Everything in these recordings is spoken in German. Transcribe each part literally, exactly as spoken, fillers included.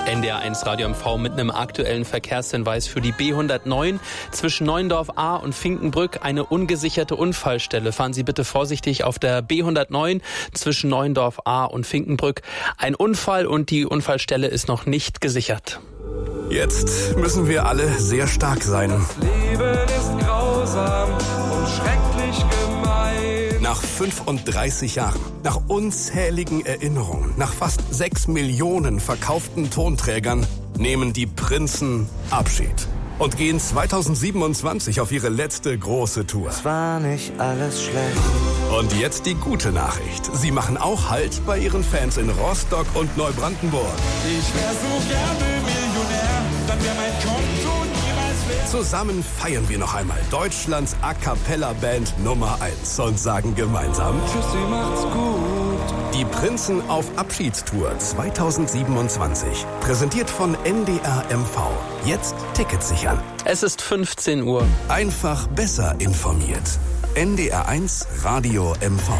N D R eins Radio M V mit einem aktuellen Verkehrshinweis für die B hundertneun zwischen Neuendorf A und Finkenbrück. Eine ungesicherte Unfallstelle. Fahren Sie bitte vorsichtig auf der B hundertneun zwischen Neuendorf A und Finkenbrück. Ein Unfall und die Unfallstelle ist noch nicht gesichert. Jetzt müssen wir alle sehr stark sein. Das Leben ist grausam und schrecklich gemein. Nach fünfunddreißig Jahren, nach unzähligen Erinnerungen, nach fast sechs Millionen verkauften Tonträgern nehmen die Prinzen Abschied und gehen zweitausendsiebenundzwanzig auf ihre letzte große Tour. Es war nicht alles schlecht. Und jetzt die gute Nachricht. Sie machen auch Halt bei ihren Fans in Rostock und Neubrandenburg. Ich wär so gerne Millionär, dann wär mein Konto niemals leer. Zusammen feiern wir noch einmal Deutschlands A-Cappella-Band Nummer eins und sagen gemeinsam: Tschüssi, macht's gut. Die Prinzen auf Abschiedstour zweitausendsiebenundzwanzig. Präsentiert von N D R M V. Jetzt Tickets sichern. Es ist fünfzehn Uhr. Einfach besser informiert. N D R eins Radio M V.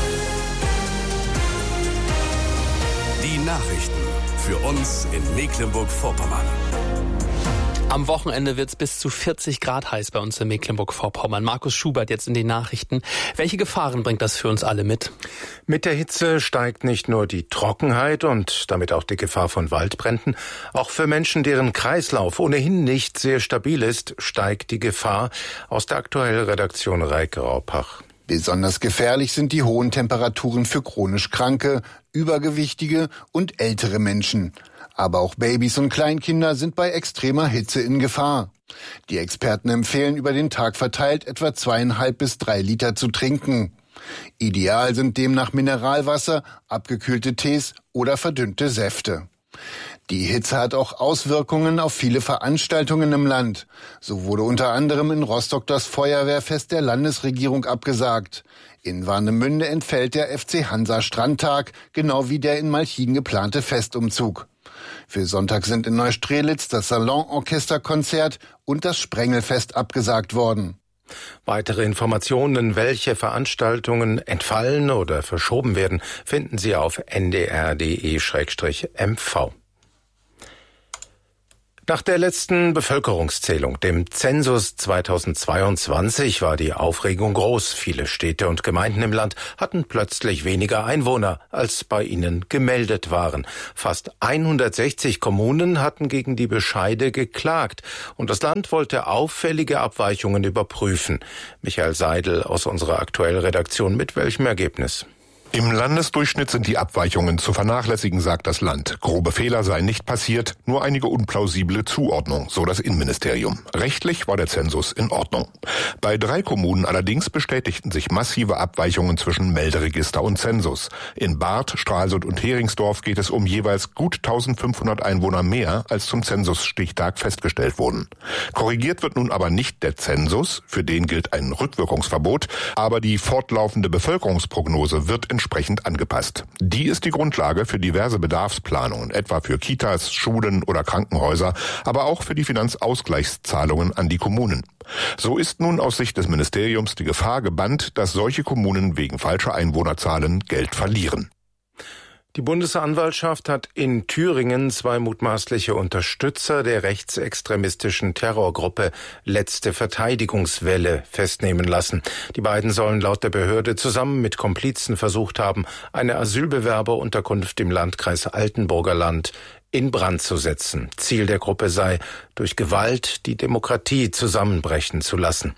Die Nachrichten für uns in Mecklenburg-Vorpommern. Am Wochenende wird es bis zu vierzig Grad heiß bei uns in Mecklenburg-Vorpommern. Markus Schubert jetzt in den Nachrichten. Welche Gefahren bringt das für uns alle mit? Mit der Hitze steigt nicht nur die Trockenheit und damit auch die Gefahr von Waldbränden. Auch für Menschen, deren Kreislauf ohnehin nicht sehr stabil ist, steigt die Gefahr. Aus der aktuellen Redaktion Reike Raupach. Besonders gefährlich sind die hohen Temperaturen für chronisch Kranke, Übergewichtige und ältere Menschen. Aber auch Babys und Kleinkinder sind bei extremer Hitze in Gefahr. Die Experten empfehlen, über den Tag verteilt etwa zweieinhalb bis drei Liter zu trinken. Ideal sind demnach Mineralwasser, abgekühlte Tees oder verdünnte Säfte. Die Hitze hat auch Auswirkungen auf viele Veranstaltungen im Land. So wurde unter anderem in Rostock das Feuerwehrfest der Landesregierung abgesagt. In Warnemünde entfällt der F C Hansa Strandtag, genau wie der in Malchin geplante Festumzug. Für Sonntag sind in Neustrelitz das Salonorchesterkonzert und das Sprengelfest abgesagt worden. Weitere Informationen, welche Veranstaltungen entfallen oder verschoben werden, finden Sie auf n d r punkt d e slash m v. Nach der letzten Bevölkerungszählung, dem Zensus zweitausendzweiundzwanzig, war die Aufregung groß. Viele Städte und Gemeinden im Land hatten plötzlich weniger Einwohner, als bei ihnen gemeldet waren. Fast hundertsechzig Kommunen hatten gegen die Bescheide geklagt und das Land wollte auffällige Abweichungen überprüfen. Michael Seidel aus unserer aktuellen Redaktion, mit welchem Ergebnis? Im Landesdurchschnitt sind die Abweichungen zu vernachlässigen, sagt das Land. Grobe Fehler seien nicht passiert, nur einige unplausible Zuordnung, so das Innenministerium. Rechtlich war der Zensus in Ordnung. Bei drei Kommunen allerdings bestätigten sich massive Abweichungen zwischen Melderegister und Zensus. In Barth, Stralsund und Heringsdorf geht es um jeweils gut eintausendfünfhundert Einwohner mehr, als zum Zensusstichtag festgestellt wurden. Korrigiert wird nun aber nicht der Zensus, für den gilt ein Rückwirkungsverbot, aber die fortlaufende Bevölkerungsprognose wird in entsprechend angepasst. Die ist die Grundlage für diverse Bedarfsplanungen, etwa für Kitas, Schulen oder Krankenhäuser, aber auch für die Finanzausgleichszahlungen an die Kommunen. So ist nun aus Sicht des Ministeriums die Gefahr gebannt, dass solche Kommunen wegen falscher Einwohnerzahlen Geld verlieren. Die Bundesanwaltschaft hat in Thüringen zwei mutmaßliche Unterstützer der rechtsextremistischen Terrorgruppe Letzte Verteidigungswelle festnehmen lassen. Die beiden sollen laut der Behörde zusammen mit Komplizen versucht haben, eine Asylbewerberunterkunft im Landkreis Altenburger Land in Brand zu setzen. Ziel der Gruppe sei, durch Gewalt die Demokratie zusammenbrechen zu lassen.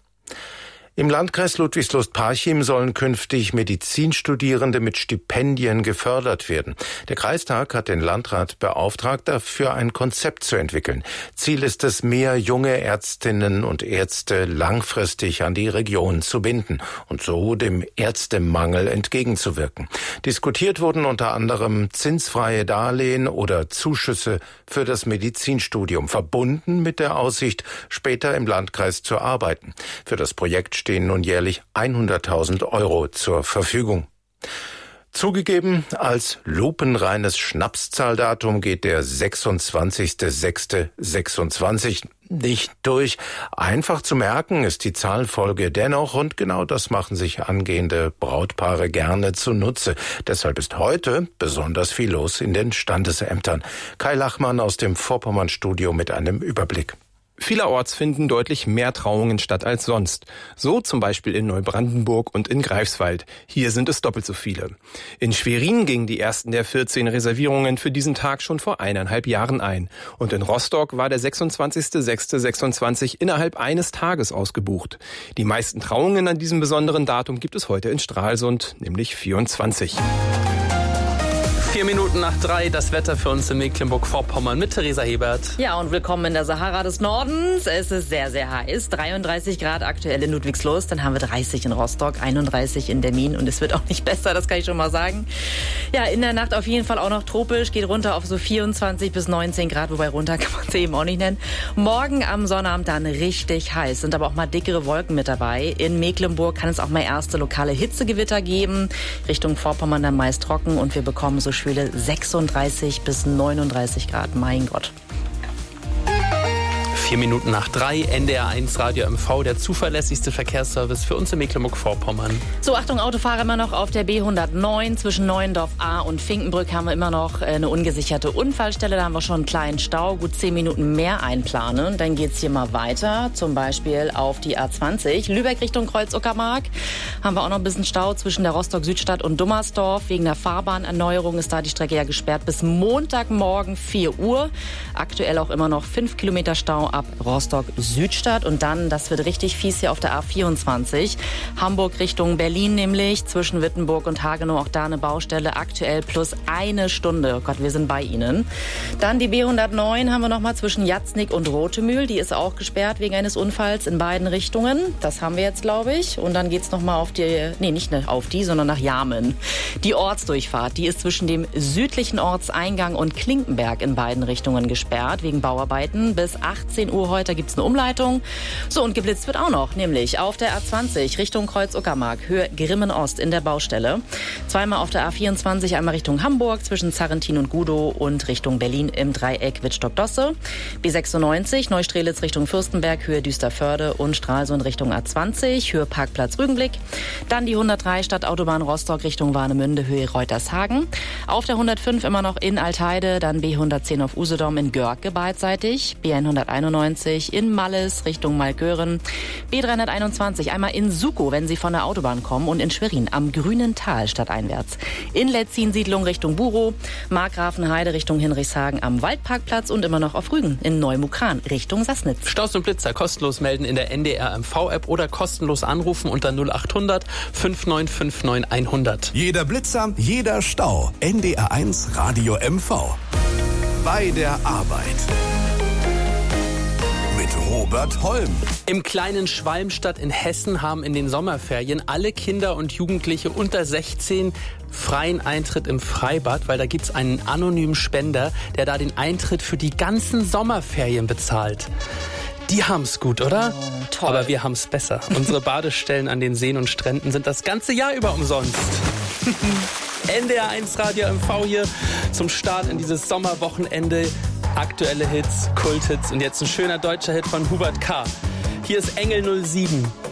Im Landkreis Ludwigslust-Parchim sollen künftig Medizinstudierende mit Stipendien gefördert werden. Der Kreistag hat den Landrat beauftragt, dafür ein Konzept zu entwickeln. Ziel ist es, mehr junge Ärztinnen und Ärzte langfristig an die Region zu binden und so dem Ärztemangel entgegenzuwirken. Diskutiert wurden unter anderem zinsfreie Darlehen oder Zuschüsse für das Medizinstudium, verbunden mit der Aussicht, später im Landkreis zu arbeiten. Für das Projekt stehen nun jährlich hunderttausend Euro zur Verfügung. Zugegeben, als lupenreines Schnapszahldatum geht der sechsundzwanzigster sechster sechsundzwanzig nicht durch. Einfach zu merken ist die Zahlfolge dennoch, und genau das machen sich angehende Brautpaare gerne zunutze. Deshalb ist heute besonders viel los in den Standesämtern. Kai Lachmann aus dem Vorpommern-Studio mit einem Überblick. Vielerorts finden deutlich mehr Trauungen statt als sonst. So zum Beispiel in Neubrandenburg und in Greifswald. Hier sind es doppelt so viele. In Schwerin gingen die ersten der vierzehn Reservierungen für diesen Tag schon vor eineinhalb Jahren ein. Und in Rostock war der sechsundzwanzigster sechster sechsundzwanzig innerhalb eines Tages ausgebucht. Die meisten Trauungen an diesem besonderen Datum gibt es heute in Stralsund, nämlich vierundzwanzig. Vier Minuten nach drei, das Wetter für uns in Mecklenburg-Vorpommern mit Theresa Hebert. Ja, und willkommen in der Sahara des Nordens. Es ist sehr, sehr heiß. dreiunddreißig Grad aktuell in Ludwigslust, dann haben wir dreißig in Rostock, einunddreißig in Demmin, und es wird auch nicht besser, das kann ich schon mal sagen. Ja, in der Nacht auf jeden Fall auch noch tropisch, geht runter auf so vierundzwanzig bis neunzehn Grad, wobei runter kann man es eben auch nicht nennen. Morgen am Sonnabend dann richtig heiß, sind aber auch mal dickere Wolken mit dabei. In Mecklenburg kann es auch mal erste lokale Hitzegewitter geben. Richtung Vorpommern dann meist trocken, und wir bekommen so schwüle sechsunddreißig bis neununddreißig Grad. Mein Gott. Vier Minuten nach drei, N D R eins Radio M V, der zuverlässigste Verkehrsservice für uns in Mecklenburg-Vorpommern. So, Achtung, Autofahrer immer noch auf der B hundertneun. Zwischen Neuendorf A und Finkenbrück haben wir immer noch eine ungesicherte Unfallstelle. Da haben wir schon einen kleinen Stau, gut zehn Minuten mehr einplanen. Dann geht's hier mal weiter, zum Beispiel auf die A zwanzig. Lübeck Richtung Kreuz-Uckermark haben wir auch noch ein bisschen Stau zwischen der Rostock-Südstadt und Dummersdorf. Wegen der Fahrbahnerneuerung ist da die Strecke ja gesperrt bis Montagmorgen vier Uhr. Aktuell auch immer noch fünf Kilometer Stau ab Rostock-Südstadt. Und dann, das wird richtig fies hier auf der A vierundzwanzig. Hamburg Richtung Berlin nämlich, zwischen Wittenburg und Hagenow, auch da eine Baustelle, aktuell plus eine Stunde. Oh Gott, wir sind bei Ihnen. Dann die B hundertneun haben wir nochmal zwischen Jatznick und Rothemühl. Die ist auch gesperrt wegen eines Unfalls in beiden Richtungen. Das haben wir jetzt, glaube ich. Und dann geht's nochmal auf die, nee, nicht auf die, sondern nach Jarmen. Die Ortsdurchfahrt, die ist zwischen dem südlichen Ortseingang und Klinkenberg in beiden Richtungen gesperrt, wegen Bauarbeiten. Bis achtzehn Uhr heute gibt's eine Umleitung. So, und geblitzt wird auch noch, nämlich auf der A zwanzig Richtung Kreuz-Uckermark, Höhe Grimmen Ost in der Baustelle. Zweimal auf der A vierundzwanzig, einmal Richtung Hamburg zwischen Zarrentin und Gudow und Richtung Berlin im Dreieck Wittstock-Dosse. B sechsundneunzig Neustrelitz Richtung Fürstenberg, Höhe Düsterförde und Stralsund Richtung A zwanzig, Höhe Parkplatz Rügenblick. Dann die hundertdrei Stadtautobahn Rostock Richtung Warnemünde, Höhe Reutershagen. Auf der hundertfünf immer noch in Altheide, dann B hundertzehn auf Usedom in Görke beidseitig, B hunderteinundneunzig in Malles Richtung Malkören, B dreihunderteinundzwanzig einmal in Sukow, wenn Sie von der Autobahn kommen, und in Schwerin am Grünen Tal stadteinwärts. In Letzin-Siedlung Richtung Burow, Markgrafenheide Richtung Hinrichshagen am Waldparkplatz und immer noch auf Rügen in Neumukran Richtung Sassnitz. Staus und Blitzer kostenlos melden in der N D R M V-App oder kostenlos anrufen unter null achthundert fünfundneunzig neunundfünfzig hundert. Jeder Blitzer, jeder Stau. N D R eins Radio M V. Bei der Arbeit. Mit Robert Holm. Im kleinen Schwalmstadt in Hessen haben in den Sommerferien alle Kinder und Jugendliche unter sechzehn freien Eintritt im Freibad, weil da gibt's einen anonymen Spender, der da den Eintritt für die ganzen Sommerferien bezahlt. Die haben's gut, oder? Oh, toll. Aber wir haben's besser. Unsere Badestellen an den Seen und Stränden sind das ganze Jahr über umsonst. N D R eins Radio M V hier zum Start in dieses Sommerwochenende. Aktuelle Hits, Kulthits und jetzt ein schöner deutscher Hit von Hubert K. Hier ist Engel null sieben.